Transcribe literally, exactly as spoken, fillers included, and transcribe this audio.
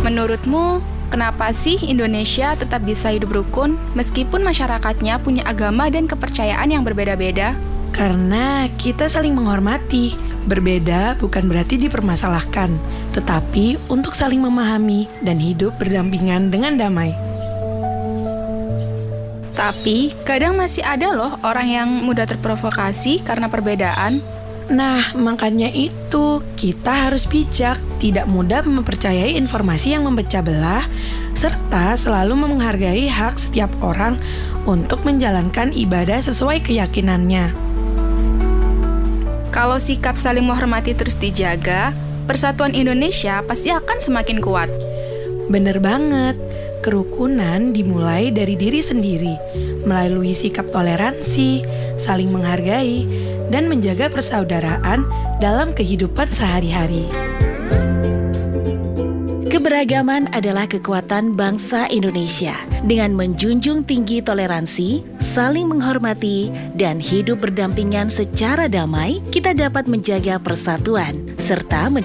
Menurutmu, kenapa sih Indonesia tetap bisa hidup rukun meskipun masyarakatnya punya agama dan kepercayaan yang berbeda-beda? Karena kita saling menghormati. Berbeda bukan berarti dipermasalahkan, tetapi untuk saling memahami dan hidup berdampingan dengan damai. Tapi, kadang masih ada loh orang yang mudah terprovokasi karena perbedaan. Nah, makanya itu kita harus bijak, tidak mudah mempercayai informasi yang memecah belah, serta selalu menghargai hak setiap orang untuk menjalankan ibadah sesuai keyakinannya. Kalau sikap saling menghormati terus dijaga, persatuan Indonesia pasti akan semakin kuat. Bener banget, kerukunan dimulai dari diri sendiri, melalui sikap toleransi, saling menghargai, dan menjaga persaudaraan dalam kehidupan sehari-hari. Keberagaman adalah kekuatan bangsa Indonesia. Dengan menjunjung tinggi toleransi, saling menghormati, dan hidup berdampingan secara damai, kita dapat menjaga persatuan serta